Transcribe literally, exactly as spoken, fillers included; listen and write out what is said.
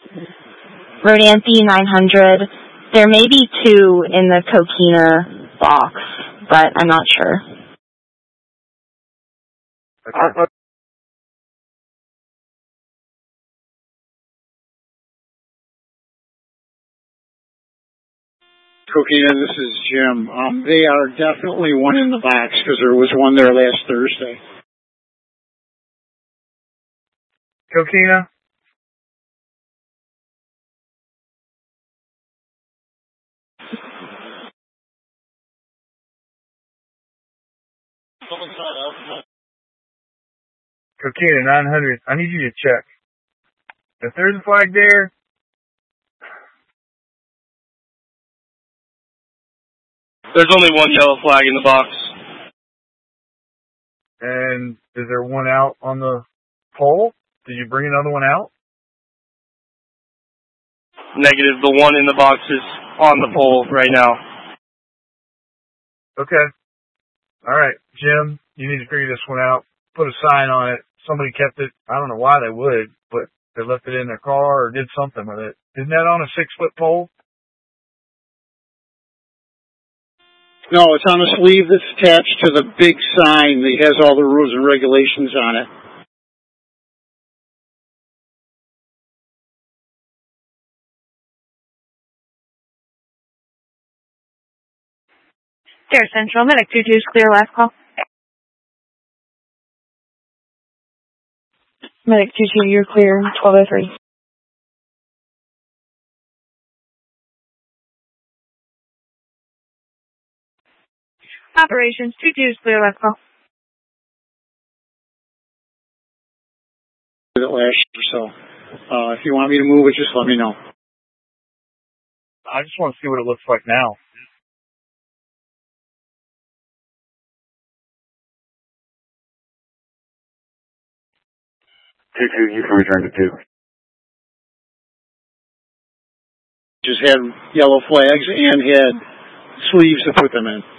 Rodanthe nine hundred. There may be two in the Coquina box, but I'm not sure. Okay. Coquina, this is Jim. Um, they are definitely one in the box because there was one there last Thursday. Coquina? Coquina nine hundred, I need you to check. If there's a flag there, there's only one yellow flag in the box. And is there one out on the pole? Did you bring another one out? Negative. The one in the box is on the pole right now. Okay. All right, Jim, you need to figure this one out. Put a sign on it. Somebody kept it. I don't know why they would, but they left it in their car or did something with it. Isn't that on a six-foot pole? No, it's on a sleeve that's attached to the big sign that has all the rules and regulations on it. Dare Central, Medic two two is clear, last call. Medic two two, you're clear, twelve oh three. Operations two two is clear, last call. Last year, so uh, if you want me to move it, just let me know. I just want to see what it looks like now. two two, you can return to two. Just had yellow flags and had sleeves to put them in.